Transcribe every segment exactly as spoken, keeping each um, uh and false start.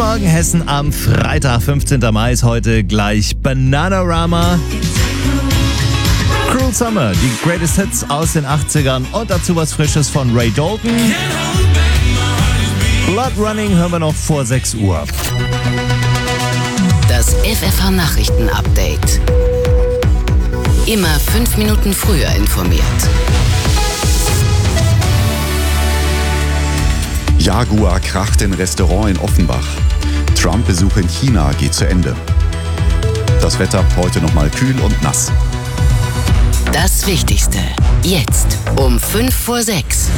Morgen Hessen am Freitag, fünfzehnten Mai ist heute gleich Bananarama. Cruel Summer, die Greatest Hits aus den achtzigern und dazu was Frisches von Ray Dalton. Blood Running hören wir noch vor sechs Uhr. Das F F H-Nachrichten-Update. Immer fünf Minuten früher informiert. Jaguar kracht in Restaurant in Offenbach. Trump-Besuch in China geht zu Ende. Das Wetter heute nochmal kühl und nass. Das Wichtigste jetzt um fünf vor sechs.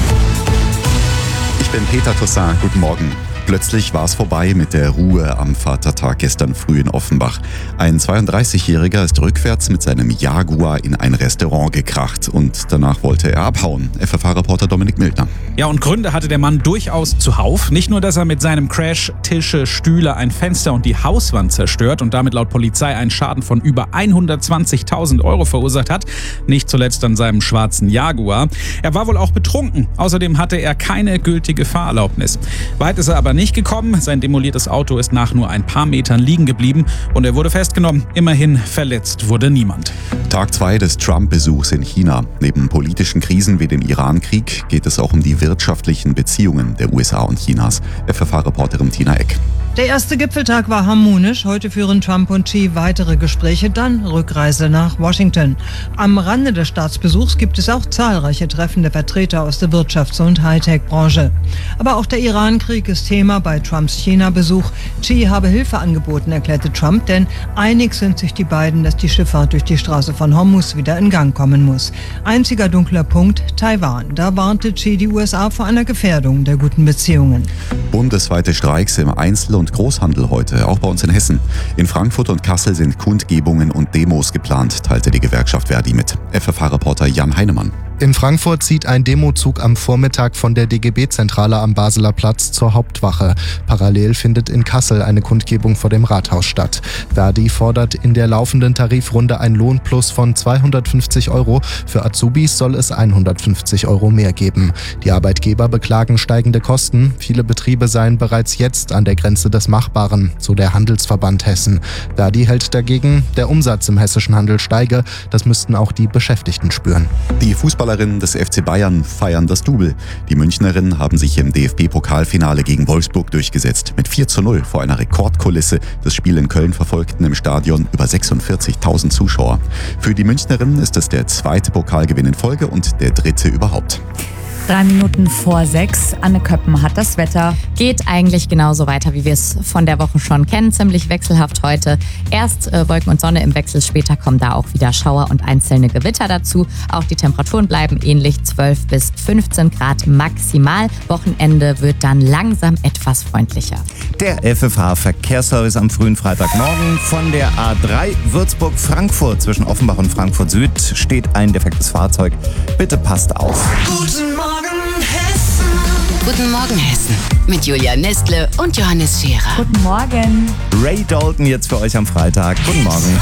Ich bin Peter Toussaint, guten Morgen. Plötzlich war es vorbei mit der Ruhe am Vatertag gestern früh in Offenbach. Ein zweiunddreißigjähriger ist rückwärts mit seinem Jaguar in ein Restaurant gekracht und danach wollte er abhauen. F F H-Reporter Dominik Mildner. Ja, und Gründe hatte der Mann durchaus zuhauf. Nicht nur, dass er mit seinem Crash Tische, Stühle, ein Fenster und die Hauswand zerstört und damit laut Polizei einen Schaden von über hundertzwanzigtausend Euro verursacht hat. Nicht zuletzt an seinem schwarzen Jaguar. Er war wohl auch betrunken. Außerdem hatte er keine gültige Fahrerlaubnis. Weit ist er aber nicht nicht gekommen. Sein demoliertes Auto ist nach nur ein paar Metern liegen geblieben und er wurde festgenommen. Immerhin verletzt wurde niemand. Tag zwei des Trump-Besuchs in China. Neben politischen Krisen wie dem Iran-Krieg geht es auch um die wirtschaftlichen Beziehungen der U S A und Chinas. F F H-Reporterin Tina Eck. Der erste Gipfeltag war harmonisch. Heute führen Trump und Xi weitere Gespräche, dann Rückreise nach Washington. Am Rande des Staatsbesuchs gibt es auch zahlreiche Treffen der Vertreter aus der Wirtschafts- und Hightech-Branche. Aber auch der Iran-Krieg ist Thema bei Trumps China-Besuch. Xi habe Hilfe angeboten, erklärte Trump, denn einig sind sich die beiden, dass die Schifffahrt durch die Straße von Hormuz wieder in Gang kommen muss. Einziger dunkler Punkt, Taiwan. Da warnte Xi die U S A vor einer Gefährdung der guten Beziehungen. Bundesweite Streiks im Einzel- und Großhandel heute, auch bei uns in Hessen. In Frankfurt und Kassel sind Kundgebungen und Demos geplant, teilte die Gewerkschaft Verdi mit. F F H-Reporter Jan Heinemann. In Frankfurt zieht ein Demozug am Vormittag von der D G B-Zentrale am Basler Platz zur Hauptwache. Parallel findet in Kassel eine Kundgebung vor dem Rathaus statt. Verdi fordert in der laufenden Tarifrunde ein Lohnplus von zweihundertfünfzig Euro. Für Azubis soll es hundertfünfzig Euro mehr geben. Die Arbeitgeber beklagen steigende Kosten. Viele Betriebe seien bereits jetzt an der Grenze des Machbaren, so der Handelsverband Hessen. Verdi hält dagegen, der Umsatz im hessischen Handel steige. Das müssten auch die Beschäftigten spüren. Die Fußballerinnen des F C Bayern feiern das Double. Die Münchnerinnen haben sich im D F B-Pokalfinale gegen Wolfsburg durchgesetzt. Mit vier zu null vor einer Rekordkulisse. Das Spiel in Köln verfolgten im Stadion über sechsundvierzigtausend Zuschauer. Für die Münchnerinnen ist es der zweite Pokalgewinn in Folge und der dritte überhaupt. Drei Minuten vor sechs. Anne Köppen hat das Wetter. Geht eigentlich genauso weiter, wie wir es von der Woche schon kennen. Ziemlich wechselhaft heute. Erst äh, Wolken und Sonne im Wechsel, später kommen da auch wieder Schauer und einzelne Gewitter dazu. Auch die Temperaturen bleiben ähnlich, zwölf bis fünfzehn Grad maximal. Wochenende wird dann langsam etwas freundlicher. Der F F H-Verkehrsservice am frühen Freitagmorgen. Von der A drei Würzburg-Frankfurt zwischen Offenbach und Frankfurt Süd steht ein defektes Fahrzeug. Bitte passt auf. Guten Morgen Hessen. Guten Morgen Hessen. Mit Julia Nestle und Johannes Scherer. Guten Morgen. Ray Dalton jetzt für euch am Freitag. Guten Morgen.